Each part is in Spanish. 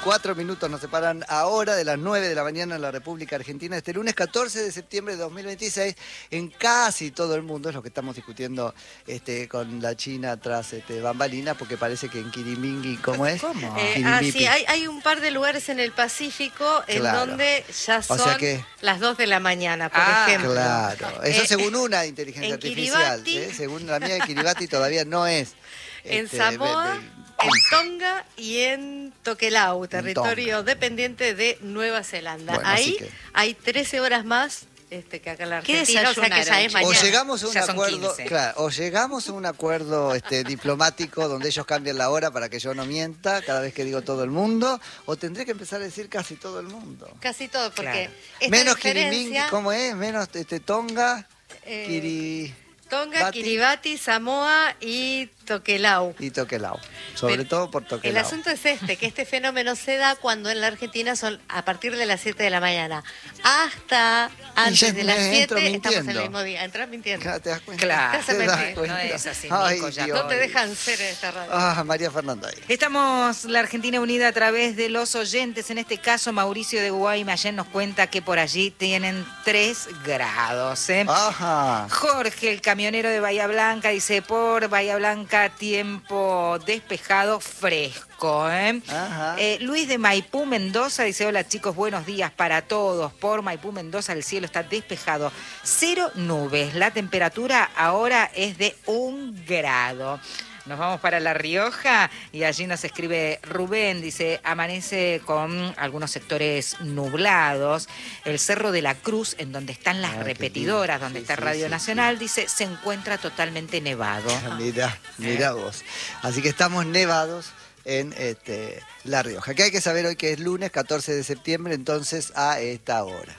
4 minutos nos separan ahora de las 9 de la mañana en la República Argentina. Este lunes 14 de septiembre de 2026, en casi todo el mundo, es lo que estamos discutiendo con la China tras bambalinas, porque parece que en Quirimingui, ¿cómo es? ¿Cómo? Sí, hay un par de lugares en el Pacífico en donde ya son las 2 de la mañana, por ejemplo. Claro, eso según una inteligencia artificial. Según la mía de Kiribati todavía no es. En Samoa, en Tonga y en Tokelau, territorio dependiente de Nueva Zelanda. Bueno, ahí hay 13 horas más que acá en la Argentina, o sea que ya es mañana. O llegamos a un acuerdo, o llegamos a un acuerdo diplomático donde ellos cambian la hora para que yo no mienta cada vez que digo todo el mundo, o tendré que empezar a decir casi todo el mundo. Casi todo, porque menos Quirimingui, ¿cómo es? Menos Tonga, Tonga, Kiribati, Samoa y Tokelau. Sobre todo por Tokelau. El asunto es que este fenómeno se da cuando en la Argentina son a partir de las 7 de la mañana hasta antes de las 7 estamos en el mismo día. Entrás mintiendo. Claro, ¿te das cuenta? Claro, no es así, Nico, ya. No te dejan ser en esta radio. María Fernanda ahí. Estamos la Argentina unida a través de los oyentes. En este caso, Mauricio de Guaymallén nos cuenta que por allí tienen 3 grados. Ajá. Jorge, el camionero de Bahía Blanca, dice, por Bahía Blanca tiempo despejado, fresco. Ajá. Luis de Maipú, Mendoza, dice, hola chicos, buenos días para todos. Por Maipú, Mendoza, el cielo está despejado. 0 nubes. La temperatura ahora es de 1 grado. Nos vamos para La Rioja y allí nos escribe Rubén, dice, amanece con algunos sectores nublados. El Cerro de la Cruz, en donde están las repetidoras, donde está Radio Nacional, dice, se encuentra totalmente nevado. Mirá vos. Así que estamos nevados en La Rioja. Que hay que saber hoy que es lunes 14 de septiembre, entonces a esta hora.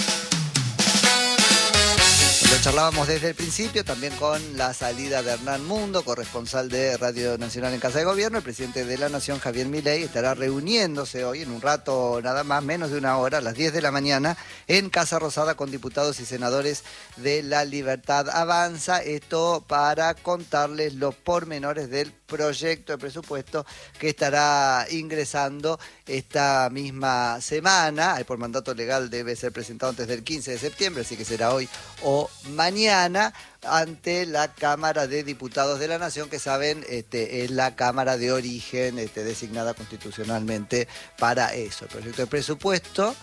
Lo charlábamos desde el principio, también con la salida de Hernán Mundo, corresponsal de Radio Nacional en Casa de Gobierno. El presidente de la Nación, Javier Milei, estará reuniéndose hoy en un rato nada más, menos de una hora, a las 10 de la mañana, en Casa Rosada con diputados y senadores de La Libertad Avanza. Esto para contarles los pormenores del proyecto de presupuesto que estará ingresando esta misma semana. Por mandato legal debe ser presentado antes del 15 de septiembre, así que será hoy o mañana ante la Cámara de Diputados de la Nación, que saben es la Cámara de origen designada constitucionalmente para eso. El proyecto de presupuesto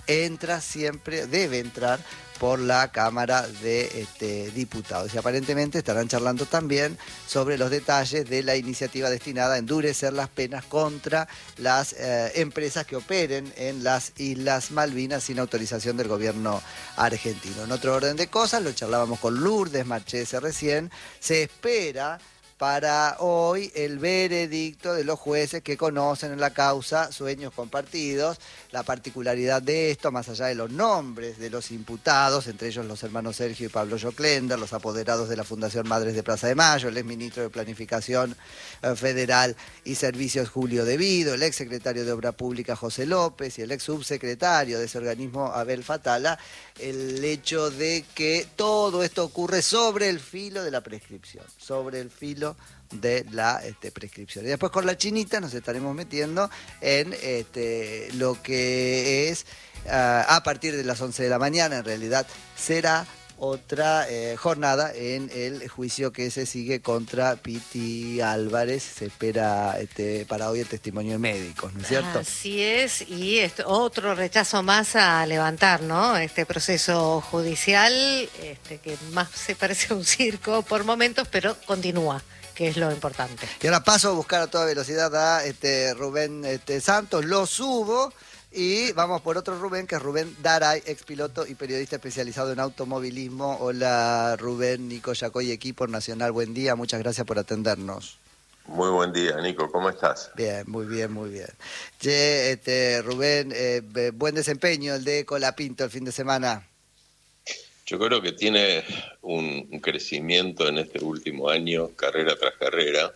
debe entrar por la Cámara de Diputados. Y aparentemente estarán charlando también sobre los detalles de la iniciativa destinada a endurecer las penas contra las empresas que operen en las Islas Malvinas sin autorización del gobierno argentino. En otro orden de cosas, lo charlábamos con Lourdes Marchese recién, se espera para hoy el veredicto de los jueces que conocen en la causa Sueños Compartidos. La particularidad de esto, más allá de los nombres de los imputados, entre ellos los hermanos Sergio y Pablo Joclender, los apoderados de la Fundación Madres de Plaza de Mayo, el exministro de Planificación Federal y Servicios Julio Devido, el exsecretario de Obra Pública José López y el ex subsecretario de ese organismo Abel Fatala, el hecho de que todo esto ocurre sobre el filo de la prescripción, sobre el filo de la prescripción. Y después con la chinita nos estaremos metiendo en lo que es a partir de las 11 de la mañana, en realidad será otra jornada en el juicio que se sigue contra Piti Álvarez. Se espera para hoy el testimonio de médicos, ¿no es cierto? Así es, y otro rechazo más a levantar, ¿no? Este proceso judicial que más se parece a un circo por momentos, pero continúa, que es lo importante. Y ahora paso a buscar a toda velocidad a Rubén Santos, lo subo. Y vamos por otro Rubén, que es Rubén Daray, expiloto y periodista especializado en automovilismo. Hola Rubén, Nico Yacoy, equipo nacional, buen día, muchas gracias por atendernos. Muy buen día, Nico, ¿cómo estás? Bien, muy bien, muy bien. Che, Rubén, buen desempeño el de Colapinto el fin de semana. Yo creo que tiene un crecimiento en este último año, carrera tras carrera.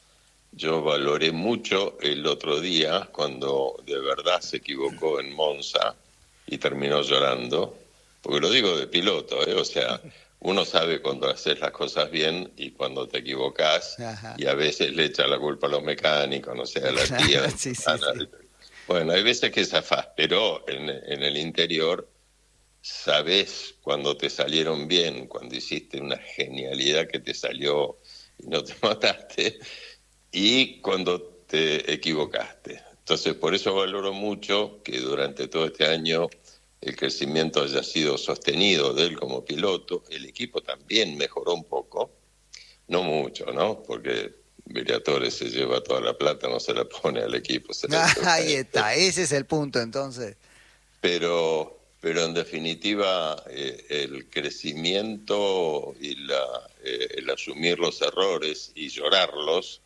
Yo valoré mucho el otro día cuando de verdad se equivocó en Monza y terminó llorando, porque lo digo de piloto, o sea, uno sabe cuando haces las cosas bien y cuando te equivocás. Ajá. Y a veces le echa la culpa a los mecánicos, no sé, a la tía. Sí. Bueno, hay veces que zafás, pero en el interior sabés cuando te salieron bien, cuando hiciste una genialidad que te salió y no te mataste, y cuando te equivocaste. Entonces, por eso valoro mucho que durante todo este año el crecimiento haya sido sostenido de él como piloto. El equipo también mejoró un poco, no mucho, ¿no? Porque Briatore se lleva toda la plata, no se la pone al equipo. Ahí está, ese es el punto entonces. Pero en definitiva el crecimiento y el asumir los errores y llorarlos,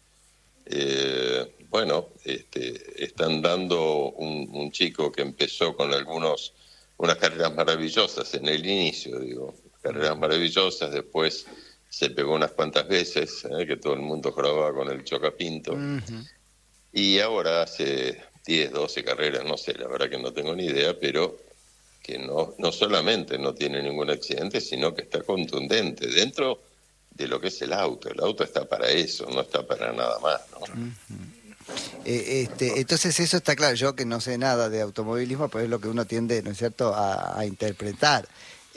están dando un chico que empezó con unas carreras maravillosas en el inicio, carreras maravillosas, después se pegó unas cuantas veces, que todo el mundo grababa con el chocapinto, y ahora hace 10, 12 carreras, no sé, la verdad que no tengo ni idea, pero que no solamente no tiene ningún accidente, sino que está contundente dentro de lo que es el auto. El auto está para eso, no está para nada más, ¿no? Entonces eso está claro. Yo que no sé nada de automovilismo, pues es lo que uno tiende, ¿no es cierto?, a interpretar.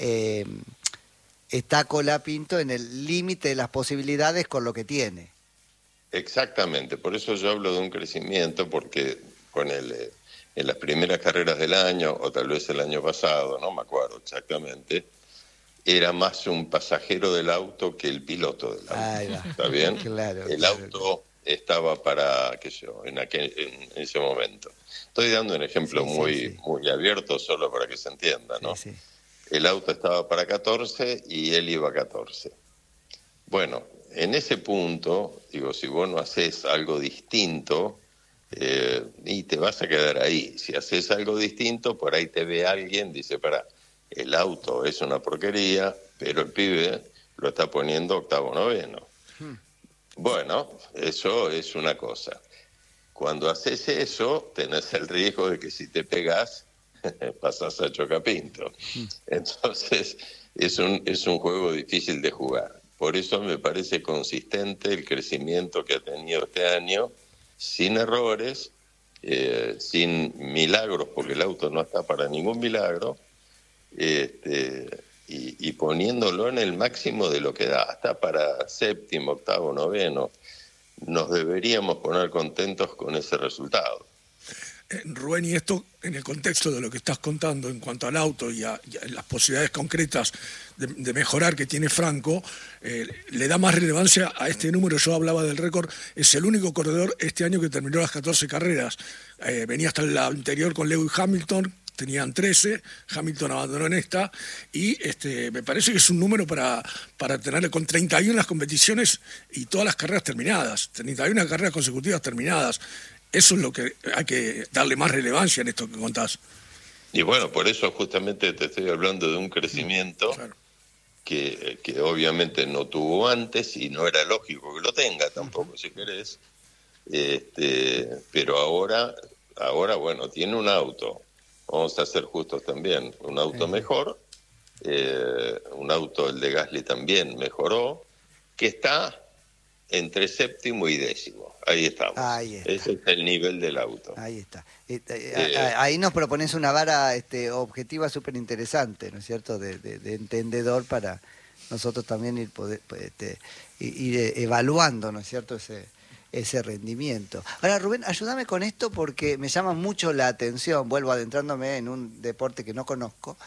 Está Colapinto en el límite de las posibilidades con lo que tiene. Exactamente, por eso yo hablo de un crecimiento, porque en las primeras carreras del año, o tal vez el año pasado, no me acuerdo exactamente, era más un pasajero del auto que el piloto del auto. Ahí va. ¿Está bien? Claro, el auto estaba para, qué sé yo, en ese momento. Estoy dando un ejemplo muy abierto solo para que se entienda, ¿no? Sí. El auto estaba para 14 y él iba a 14. Bueno, en ese punto, si vos no haces algo distinto, y te vas a quedar ahí. Si haces algo distinto, por ahí te ve alguien, dice, el auto es una porquería, pero el pibe lo está poniendo octavo, noveno. Bueno, eso es una cosa. Cuando haces eso, tenés el riesgo de que si te pegás, pasás a chocapinto. Entonces, es un juego difícil de jugar. Por eso me parece consistente el crecimiento que ha tenido este año, sin errores, sin milagros, porque el auto no está para ningún milagro, y poniéndolo en el máximo de lo que da, hasta para séptimo, octavo, noveno. Nos deberíamos poner contentos con ese resultado. Rubén, y esto en el contexto de lo que estás contando en cuanto al auto y a las posibilidades concretas de mejorar que tiene Franco, le da más relevancia a este número. Yo hablaba del récord, es el único corredor este año que terminó las 14 carreras. Venía hasta la anterior con Lewis Hamilton, tenían 13, Hamilton abandonó en esta, y me parece que es un número para tenerle con 31 las competiciones y todas las carreras terminadas, 31 carreras consecutivas terminadas. Eso es lo que hay que darle más relevancia en esto que contás. Y bueno, por eso justamente te estoy hablando de un crecimiento que obviamente no tuvo antes y no era lógico que lo tenga tampoco, si querés. Pero ahora, bueno, tiene un auto, vamos a ser justos también, un auto mejor, un auto, el de Gasly también mejoró, que está entre séptimo y décimo. Ahí estamos. Ahí está. Ese es el nivel del auto. Ahí está. Ahí nos propones una vara objetiva súper interesante, ¿no es cierto?, de entendedor para nosotros también ir evaluando, ¿no es cierto?, ese rendimiento. Ahora, Rubén, ayúdame con esto porque me llama mucho la atención, vuelvo adentrándome en un deporte que no conozco,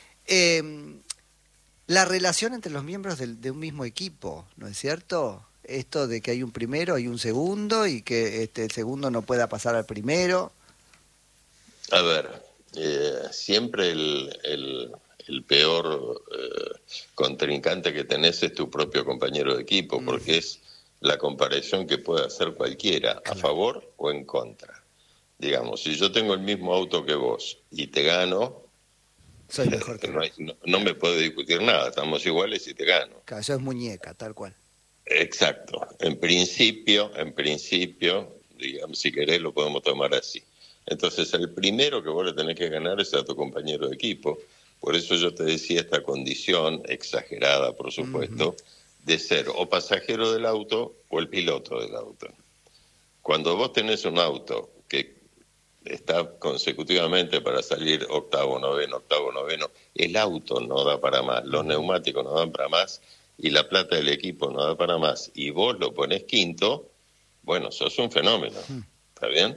la relación entre los miembros de un mismo equipo, ¿no es cierto? Esto de que hay un primero, hay un segundo y que el segundo no pueda pasar al primero. A ver, siempre el peor contrincante que tenés es tu propio compañero de equipo, porque es la comparación que puede hacer cualquiera, a favor o en contra. Digamos, si yo tengo el mismo auto que vos y te gano, soy mejor que vos. No me puede discutir nada, estamos iguales y te gano. Claro, eso es muñeca, tal cual. Exacto. En principio, digamos, si querés lo podemos tomar así. Entonces, el primero que vos le tenés que ganar es a tu compañero de equipo. Por eso yo te decía esta condición, exagerada por supuesto, de ser o pasajero del auto o el piloto del auto. Cuando vos tenés un auto que está consecutivamente para salir octavo, noveno. El auto no da para más, los neumáticos no dan para más y la plata del equipo no da para más y vos lo ponés quinto, bueno, sos un fenómeno, ¿está bien?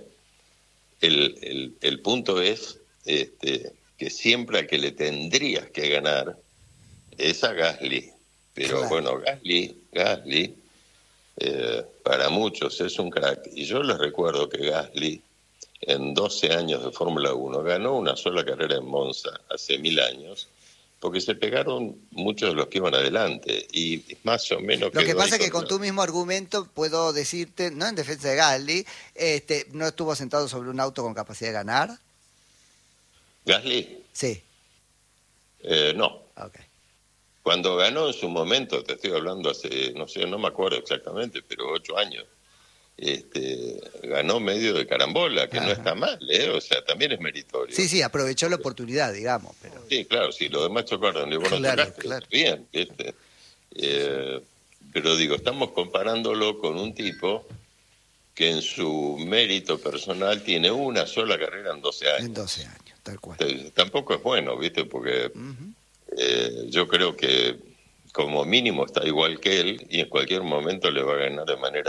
El punto es que siempre a que le tendrías que ganar es a Gasly. Pero claro. bueno, Gasly para muchos es un crack. Y yo les recuerdo que Gasly, en 12 años de Fórmula 1, ganó una sola carrera en Monza hace 1000 años, porque se pegaron muchos de los que iban adelante. Y más o menos... Lo que pasa es que con tu mismo argumento puedo decirte, no en defensa de Gasly, ¿no estuvo sentado sobre un auto con capacidad de ganar? ¿Gasly? Sí. No. Okay. Cuando ganó en su momento, te estoy hablando hace, no sé, no me acuerdo exactamente, pero 8 años, ganó medio de carambola, que no está mal, o sea, también es meritorio. Sí, aprovechó la oportunidad, digamos. Pero... Sí, claro, si los demás chocaron y vos no chocaste, claro. Bien, pero digo, estamos comparándolo con un tipo que en su mérito personal tiene una sola carrera en 12 años. En 12 años, tal cual. Tampoco es bueno, ¿viste? Porque yo creo que como mínimo está igual que él y en cualquier momento le va a ganar de manera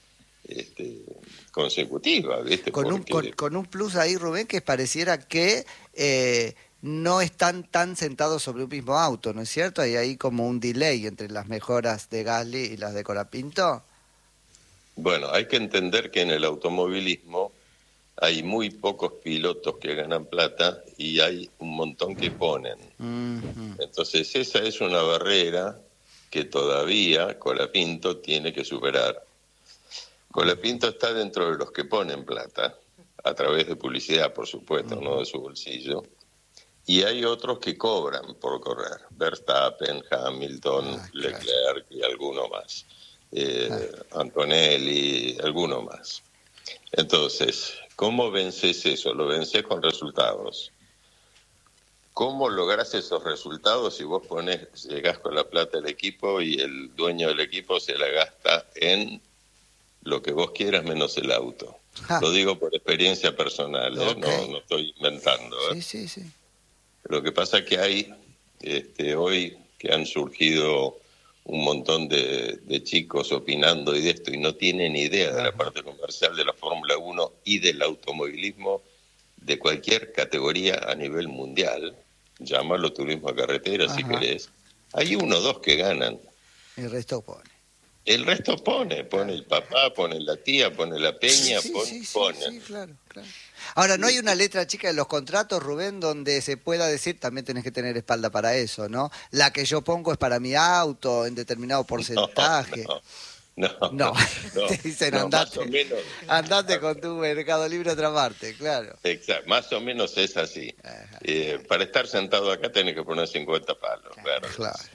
consecutiva, ¿viste? Con un plus ahí, Rubén, que pareciera que no están tan sentados sobre un mismo auto, ¿no es cierto? Hay ahí como un delay entre las mejoras de Gasly y las de Colapinto. Bueno, hay que entender que en el automovilismo hay muy pocos pilotos que ganan plata y hay un montón que ponen. Entonces esa es una barrera que todavía Colapinto tiene que superar. Colapinto está dentro de los que ponen plata, a través de publicidad, por supuesto, no de su bolsillo. Y hay otros que cobran por correr. Verstappen, Hamilton, Leclerc y alguno más. Antonelli, alguno más. Entonces, ¿cómo vences eso? Lo vences con resultados. ¿Cómo lográs esos resultados si vos llegás con la plata del equipo y el dueño del equipo se la gasta en lo que vos quieras menos el auto? Lo digo por experiencia personal, no estoy inventando. Sí. Lo que pasa es que hay hoy que han surgido un montón de chicos opinando y de esto y no tienen idea de la parte comercial de la Fórmula 1 y del automovilismo de cualquier categoría a nivel mundial, llámalo turismo a carretera si querés, hay 1 o 2 que ganan. El resto pone. El resto pone el papá, pone la tía, pone la peña, pone. Sí, claro. Ahora, ¿no hay una letra chica de los contratos, Rubén, donde se pueda decir, también tenés que tener espalda para eso, ¿no? La que yo pongo es para mi auto en determinado porcentaje. No. Te dicen, andate con tu Mercado Libre a otra parte, claro. Exacto, más o menos es así. Para estar sentado acá tenés que poner 50 palos, claro.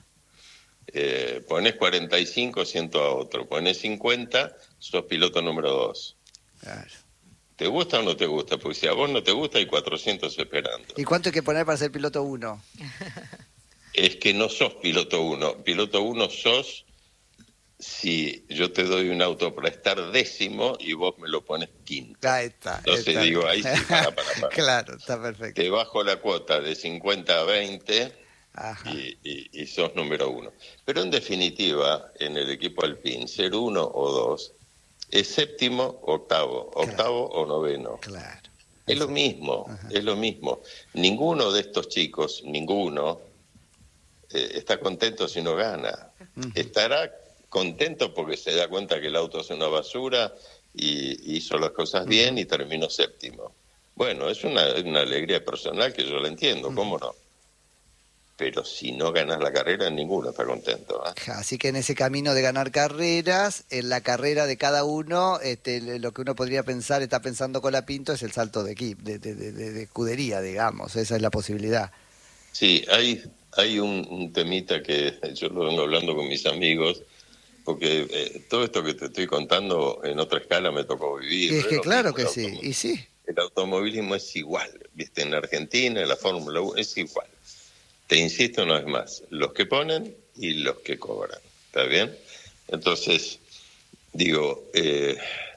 Ponés 45, siento a otro. Ponés 50, sos piloto número 2. Claro. ¿Te gusta o no te gusta? Porque si a vos no te gusta, hay 400 esperando. ¿Y cuánto hay que poner para ser piloto 1? Es que no sos piloto 1. Piloto 1 sos si yo te doy un auto para estar 10º y vos me lo pones 5º. Ahí está. Entonces digo, ahí sí, para. Claro, está perfecto. Te bajo la cuota de 50 a 20 y sos número 1. Pero en definitiva, en el equipo Alpine, ser 1 o 2 es 7º, octavo o noveno. Claro. Es lo mismo, es lo mismo. Ninguno de estos chicos, está contento si no gana. Estará contento porque se da cuenta que el auto es una basura y hizo las cosas bien y terminó 7º. Bueno, es una alegría personal que yo la entiendo, ¿cómo no? Pero si no ganas la carrera, ninguno está contento. Así que en ese camino de ganar carreras, en la carrera de cada uno, lo que uno podría pensar, está pensando Colapinto, es el salto de equipo, de escudería, digamos. Esa es la posibilidad. Sí, hay un temita que yo lo vengo hablando con mis amigos, porque todo esto que te estoy contando en otra escala me tocó vivir. Es que claro que sí, y sí. El automovilismo es igual, ¿viste? En Argentina, en la Fórmula 1, es igual. Te insisto una vez más, los que ponen y los que cobran, ¿está bien? Entonces, digo,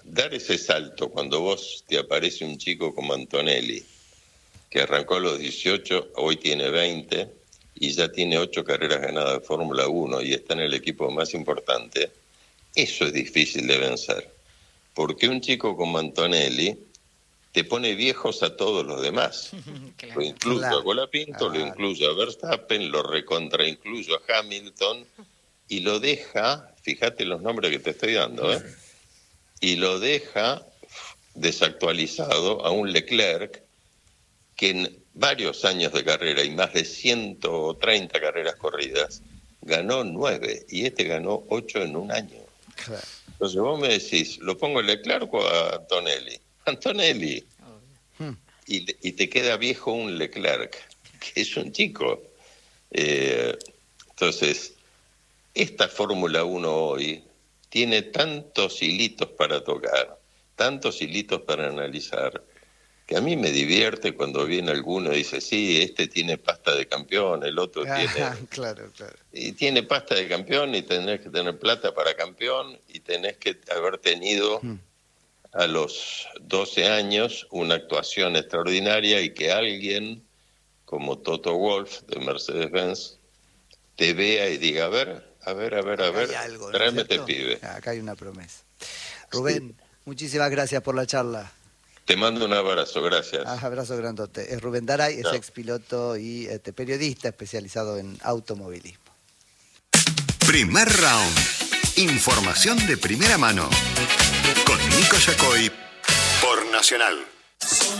dar ese salto cuando vos te aparece un chico como Antonelli, que arrancó a los 18, hoy tiene 20 y ya tiene 8 carreras ganadas de Fórmula 1 y está en el equipo más importante, eso es difícil de vencer. Porque un chico como Antonelli te pone viejos a todos los demás. Claro. Lo incluyo a Colapinto, lo incluyo a Verstappen, lo recontraincluyo a Hamilton y lo deja, fíjate los nombres que te estoy dando, y lo deja desactualizado a un Leclerc que en varios años de carrera y más de 130 carreras corridas ganó 9 y este ganó 8 en un año. Claro. Entonces vos me decís, ¿lo pongo a Leclerc o a Antonelli? Antonelli. Y te queda viejo un Leclerc, que es un chico. Entonces, esta Fórmula 1 hoy tiene tantos hilitos para tocar, tantos hilitos para analizar, que a mí me divierte cuando viene alguno y dice, sí, este tiene pasta de campeón, el otro tiene... Claro. Y tiene pasta de campeón y tenés que tener plata para campeón y tenés que haber tenido a los 12 años una actuación extraordinaria y que alguien como Toto Wolff de Mercedes-Benz te vea y diga, a ver, Algo, tráeme ¿no es este pibe. Acá hay una promesa. Rubén, muchísimas gracias por la charla. Te mando un abrazo, gracias. Abrazo grandote. Es Rubén Daray, Chao. es expiloto y periodista especializado en automovilismo. Primer round. Información de primera mano. Con Nico Yacoy por Nacional.